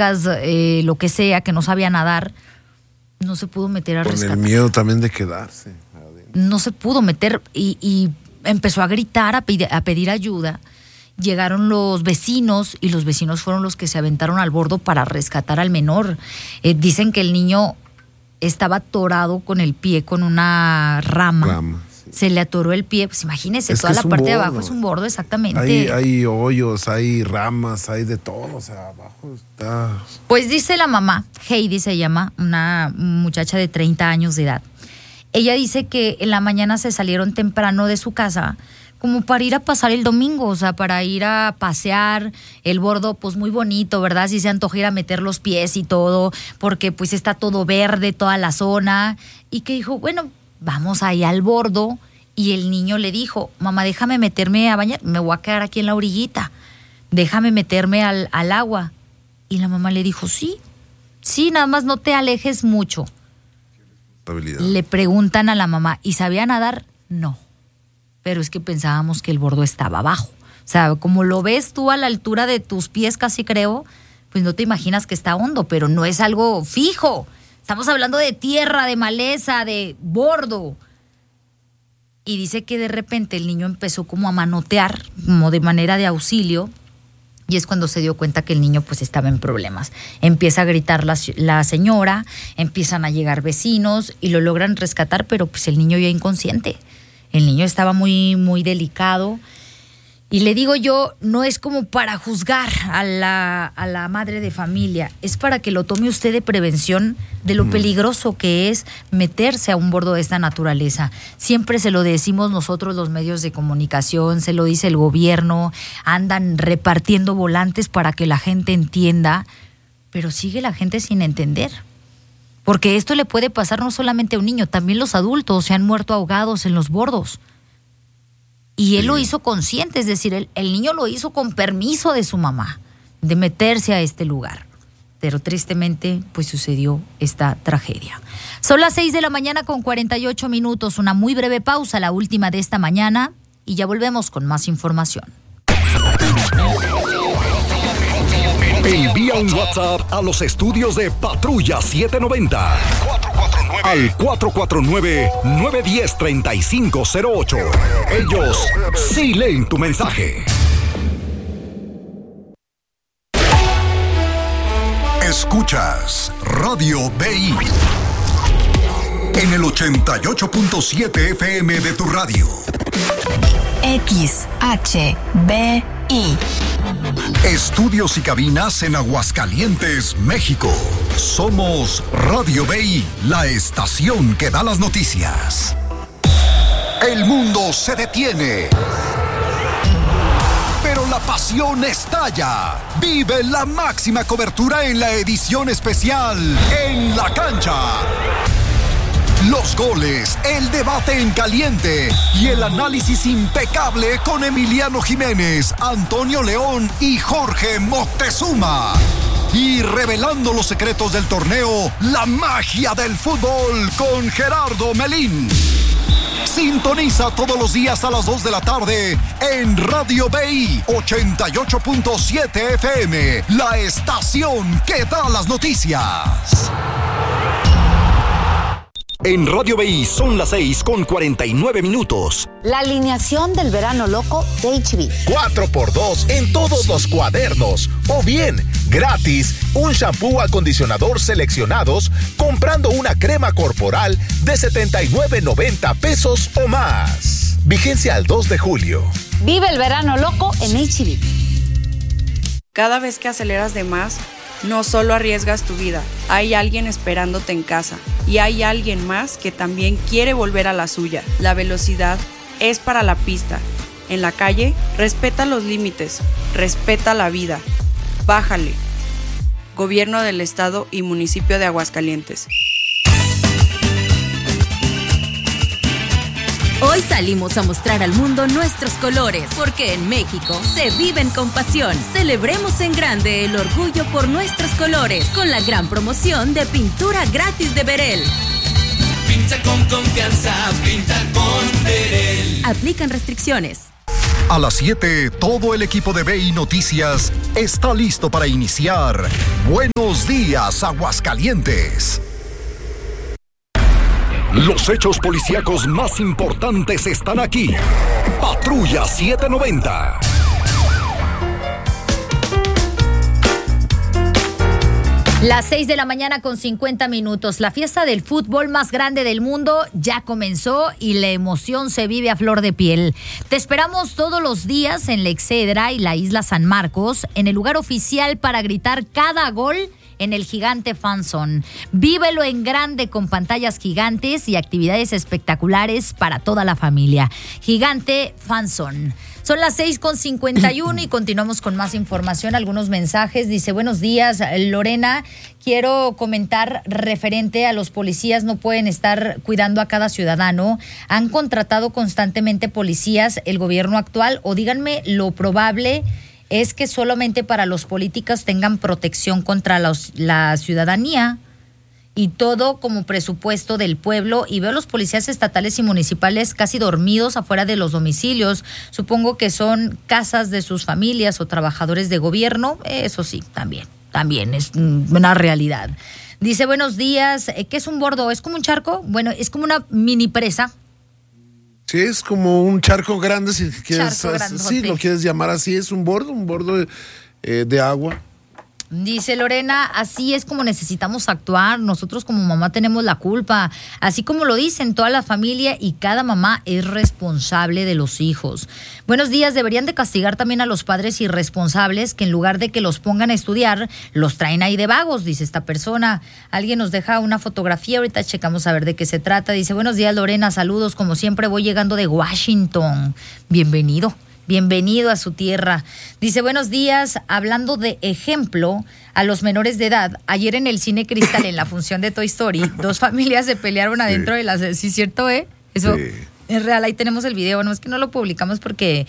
chicas, lo que sea, que no sabía nadar, no se pudo meter a rescatar. Con el miedo también de quedarse. No se pudo meter y empezó a gritar, a pedir ayuda. Llegaron los vecinos y los vecinos fueron los que se aventaron al bordo para rescatar al menor. Dicen que el niño estaba atorado con el pie con una rama. Sí. Se le atoró el pie, pues imagínese, toda la parte de abajo es un bordo, exactamente. Hay hoyos, hay ramas, hay de todo, o sea, abajo está... Pues dice la mamá, Heidi se llama, una muchacha de 30 años de edad. Ella dice que en la mañana se salieron temprano de su casa como para ir a pasar el domingo, o sea, para ir a pasear el bordo, pues muy bonito, ¿verdad? Si se antoja ir a meter los pies y todo, porque pues está todo verde, toda la zona, y que dijo, bueno, vamos ahí al bordo, y el niño le dijo, mamá, déjame meterme a bañar, me voy a quedar aquí en la orillita, déjame meterme al agua. Y la mamá le dijo, sí, nada más no te alejes mucho. Le preguntan a la mamá, ¿y sabía nadar? No. Pero es que pensábamos que el bordo estaba abajo. O sea, como lo ves tú a la altura de tus pies, casi creo, pues no te imaginas que está hondo, pero no es algo fijo. Estamos hablando de tierra, de maleza, de bordo. Y dice que de repente el niño empezó como a manotear, como de manera de auxilio, y es cuando se dio cuenta que el niño pues estaba en problemas. Empieza a gritar la señora, empiezan a llegar vecinos y lo logran rescatar, pero pues el niño ya inconsciente. El niño estaba muy, muy delicado. Y le digo yo, no es como para juzgar a la madre de familia, es para que lo tome usted de prevención de lo peligroso que es meterse a un bordo de esta naturaleza. Siempre se lo decimos nosotros, los medios de comunicación, se lo dice el gobierno, andan repartiendo volantes para que la gente entienda, pero sigue la gente sin entender. Porque esto le puede pasar no solamente a un niño, también los adultos se han muerto ahogados en los bordos. Y él lo hizo consciente, es decir, el niño lo hizo con permiso de su mamá, de meterse a este lugar. Pero tristemente, pues sucedió esta tragedia. Son las 6:48 a.m, una muy breve pausa, la última de esta mañana, y ya volvemos con más información. Envía un WhatsApp a los estudios de Patrulla 790 al 449-910-3508. Ellos sí leen tu mensaje. Escuchas Radio BI en el 88.7 FM de tu radio. XHBI. Estudios y cabinas en Aguascalientes, México. Somos Radio BI, la estación que da las noticias. El mundo se detiene, pero la pasión estalla. Vive la máxima cobertura en la edición especial En la Cancha. Los goles, el debate en caliente y el análisis impecable con Emiliano Jiménez, Antonio León y Jorge Moctezuma. Y revelando los secretos del torneo, la magia del fútbol con Gerardo Melín. Sintoniza todos los días a las 2 de la tarde en Radio BI 88.7 FM, la estación que da las noticias. En Radio BI son las 6:49. La alineación del verano loco de HB. 4x2 en todos los cuadernos. O bien, gratis, un shampoo acondicionador seleccionados comprando una crema corporal de $79.90 o más. Vigencia al 2 de julio. Vive el verano loco en HB. Cada vez que aceleras de más, no solo arriesgas tu vida, hay alguien esperándote en casa y hay alguien más que también quiere volver a la suya. La velocidad es para la pista. En la calle, respeta los límites, respeta la vida. Bájale. Gobierno del Estado y Municipio de Aguascalientes. Hoy salimos a mostrar al mundo nuestros colores, porque en México se viven con pasión. Celebremos en grande el orgullo por nuestros colores, con la gran promoción de pintura gratis de Berel. Pinta con confianza, pinta con Berel. Aplican restricciones. A las 7, todo el equipo de BI Noticias está listo para iniciar Buenos Días, Aguascalientes. Los hechos policíacos más importantes están aquí. Patrulla 790. Las 6 de la mañana con 50 minutos. La fiesta del fútbol más grande del mundo ya comenzó y la emoción se vive a flor de piel. Te esperamos todos los días en la Excedra y la Isla San Marcos, en el lugar oficial para gritar cada gol en el Gigante Fan Zone. Vívelo en grande con pantallas gigantes y actividades espectaculares para toda la familia. Gigante Fan Zone. Son las 6:51 y continuamos con más información, algunos mensajes. Dice, buenos días, Lorena, quiero comentar referente a los policías, no pueden estar cuidando a cada ciudadano. Han contratado constantemente policías el gobierno actual, o díganme, lo probable es que solamente para los políticos tengan protección contra la ciudadanía. Y todo como presupuesto del pueblo, y veo a los policías estatales y municipales casi dormidos afuera de los domicilios. Supongo que son casas de sus familias o trabajadores de gobierno. Eso sí, también es una realidad. Dice, buenos días, ¿qué es un bordo? ¿Es como un charco? Bueno, es como una mini presa. Sí, es como un charco grande, si quieres, sí, lo quieres llamar así, es un bordo de agua. Dice Lorena, así es como necesitamos actuar. Nosotros como mamá tenemos la culpa. Así como lo dicen toda la familia, y cada mamá es responsable de los hijos. Buenos días, deberían de castigar también a los padres irresponsables que en lugar de que los pongan a estudiar, los traen ahí de vagos, dice esta persona. Alguien nos deja una fotografía, ahorita checamos a ver de qué se trata. Dice, buenos días Lorena, saludos, como siempre voy llegando de Washington. Bienvenido a su tierra. Dice, buenos días, hablando de ejemplo a los menores de edad, ayer en el Cine Cristal, en la función de Toy Story, 2 familias se pelearon adentro de las... ¿Sí es cierto, Eso sí. Es real, ahí tenemos el video, no es que no lo publicamos porque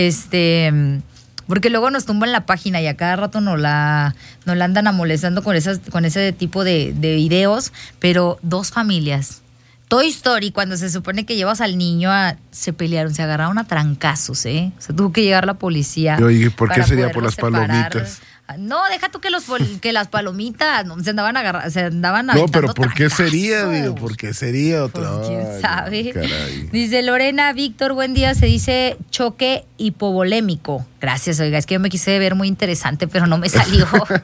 luego nos tumban la página y a cada rato nos la andan molestando con ese tipo de videos, pero 2 familias... Toy Story, cuando se supone que llevas al niño se pelearon, se agarraron a trancazos, O sea, tuvo que llegar la policía. Y oye, ¿por qué sería por las palomitas? No, deja tú que las palomitas se andaban aventando. No, pero ¿por qué trancazos. sería? Digo, ¿por qué sería otra? Pues, ¿quién sabe? Caray. Dice Lorena, Víctor, buen día, se dice choque hipovolémico. Gracias, oiga, es que yo me quise ver muy interesante, pero no me salió.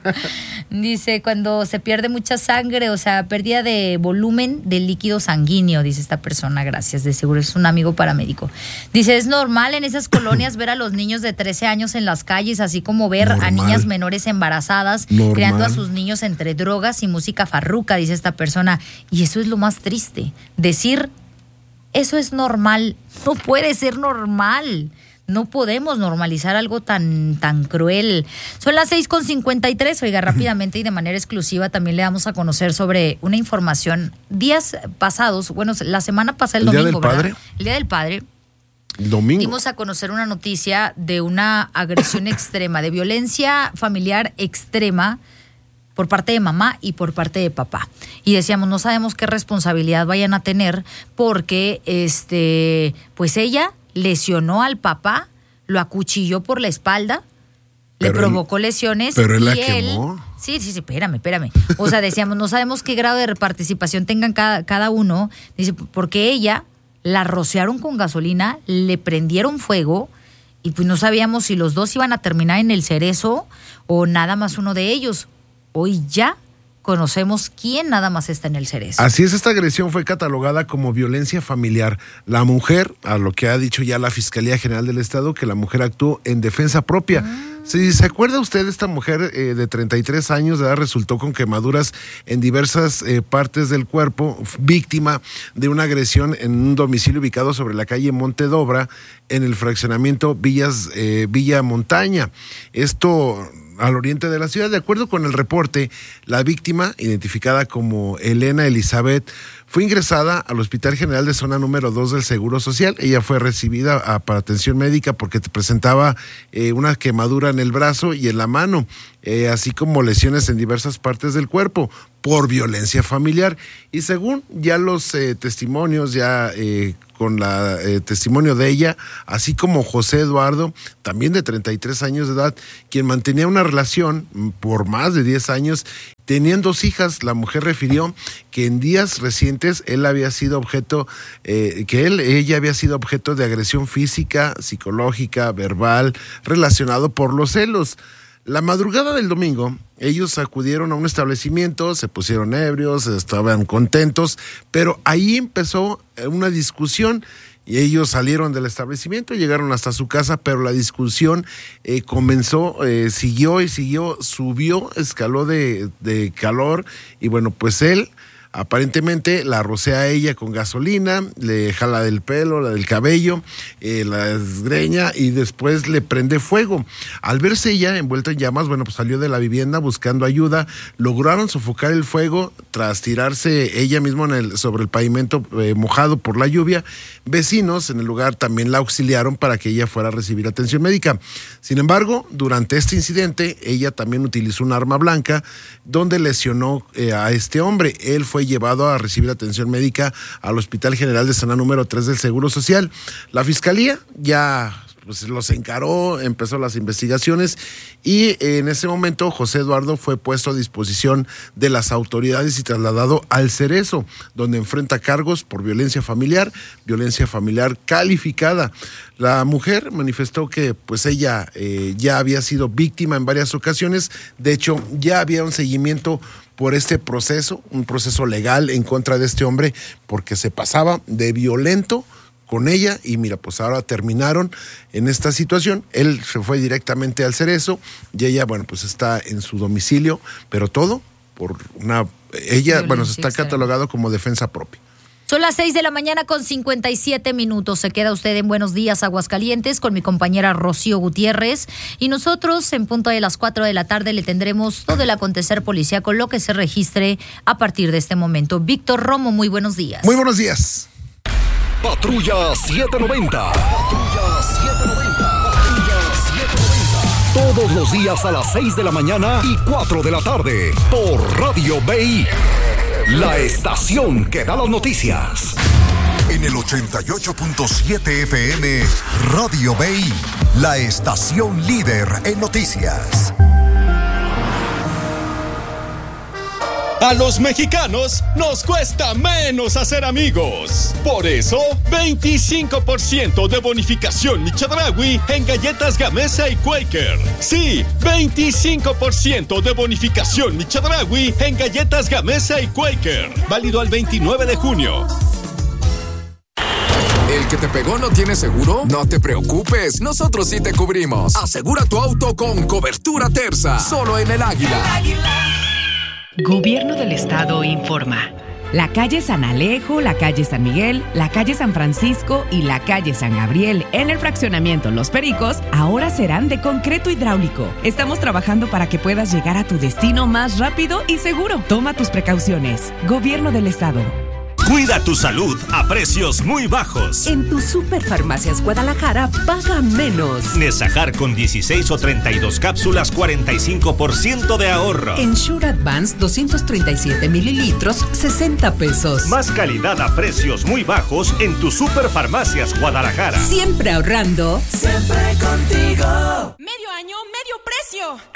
Dice, cuando se pierde mucha sangre, o sea, pérdida de volumen del líquido sanguíneo, dice esta persona, gracias, de seguro es un amigo paramédico. Dice, es normal en esas colonias ver a los niños de 13 años en las calles, así como ver a niñas menores embarazadas, creando a sus niños entre drogas y música farruca, dice esta persona. Y eso es lo más triste, decir, eso es normal, no puede ser normal. No podemos normalizar algo tan cruel. Son las 6:53. Oiga, rápidamente y de manera exclusiva también le damos a conocer sobre una información. Días pasados, bueno, la semana pasada, el domingo, ¿verdad? El Día del Padre. Domingo. Dimos a conocer una noticia de una agresión extrema, de violencia familiar extrema por parte de mamá y por parte de papá. Y decíamos, no sabemos qué responsabilidad vayan a tener porque pues ella lesionó al papá, lo acuchilló por la espalda, le provocó lesiones. Pero él la quemó. Sí, espérame. O sea, decíamos, no sabemos qué grado de participación tengan cada uno. Dice, porque ella la rociaron con gasolina, le prendieron fuego y pues no sabíamos si los 2 iban a terminar en el Cerezo o nada más uno de ellos. Hoy ya conocemos quién nada más está en el Cerezo. Así es, esta agresión fue catalogada como violencia familiar. La mujer, a lo que ha dicho ya la Fiscalía General del Estado, que la mujer actuó en defensa propia. Si se acuerda usted, esta mujer de 33 años de edad resultó con quemaduras en diversas partes del cuerpo, víctima de una agresión en un domicilio ubicado sobre la calle Montedobra, en el fraccionamiento Villa Montaña. Esto al oriente de la ciudad. De acuerdo con el reporte, la víctima, identificada como Elena Elizabeth, fue ingresada al Hospital General de Zona número 2 del Seguro Social. Ella fue recibida para atención médica porque presentaba una quemadura en el brazo y en la mano, así como lesiones en diversas partes del cuerpo por violencia familiar. Y según ya los testimonios, ya con la testimonio de ella, así como José Eduardo, también de 33 años de edad, quien mantenía una relación por más de 10 años. Tenían 2 hijas. La mujer refirió que en días recientes ella había sido objeto de agresión física, psicológica, verbal, relacionado por los celos. La madrugada del domingo, ellos acudieron a un establecimiento, se pusieron ebrios, estaban contentos, pero ahí empezó una discusión. Y ellos salieron del establecimiento, llegaron hasta su casa, pero la discusión comenzó, siguió, subió, escaló de calor, y bueno, pues él aparentemente la rocea a ella con gasolina, le jala del pelo, la del cabello, la desgreña y después le prende fuego. Al verse ella envuelta en llamas, bueno, pues salió de la vivienda buscando ayuda. Lograron sofocar el fuego tras tirarse ella misma sobre el pavimento mojado por la lluvia. Vecinos en el lugar también la auxiliaron para que ella fuera a recibir atención médica. Sin embargo, durante este incidente, ella también utilizó un arma blanca donde lesionó a este hombre. Él fue llevado a recibir atención médica al Hospital General de Zona número 3 del Seguro Social. La Fiscalía ya los encaró, empezó las investigaciones y en ese momento José Eduardo fue puesto a disposición de las autoridades y trasladado al Cerezo, donde enfrenta cargos por violencia familiar calificada. La mujer manifestó que pues ella ya había sido víctima en varias ocasiones. De hecho, ya había un seguimiento por este proceso, un proceso legal en contra de este hombre, porque se pasaba de violento con ella y mira, pues ahora terminaron en esta situación. Él se fue directamente al Cerezo y ella, bueno, pues está en su domicilio, pero todo por ella, bueno, se está catalogado como defensa propia. Son las 6:57 a.m. Se queda usted en Buenos Días, Aguascalientes, con mi compañera Rocío Gutiérrez. Y nosotros, en punto de las 4 de la tarde, le tendremos todo el acontecer policíaco, lo que se registre a partir de este momento. Víctor Romo, muy buenos días. Muy buenos días. Patrulla 790. Patrulla 790. Patrulla 790. Todos los días a las 6 de la mañana y 4 de la tarde. Por Radio BI. La estación que da las noticias. En el 88.7 FM, Radio BI. La estación líder en noticias. A los mexicanos nos cuesta menos hacer amigos. Por eso, 25% de bonificación Michedraui en galletas Gamesa y Quaker. Sí, 25% de bonificación Michedraui en galletas Gamesa y Quaker. Válido al 29 de junio. ¿El que te pegó no tiene seguro? No te preocupes, nosotros sí te cubrimos. Asegura tu auto con cobertura Terza, solo en El Águila. Gobierno del Estado informa. La calle San Alejo, la calle San Miguel, la calle San Francisco y la calle San Gabriel en el fraccionamiento Los Pericos ahora serán de concreto hidráulico. Estamos trabajando para que puedas llegar a tu destino más rápido y seguro. Toma tus precauciones. Gobierno del Estado. Cuida tu salud a precios muy bajos. En tu Superfarmacias Guadalajara, paga menos. Nesajar con 16 o 32 cápsulas, 45% de ahorro. En Sure Advance, 237 mililitros, 60 pesos. Más calidad a precios muy bajos en tu Superfarmacias Guadalajara. Siempre ahorrando. Siempre contigo. Medio año, medio precio.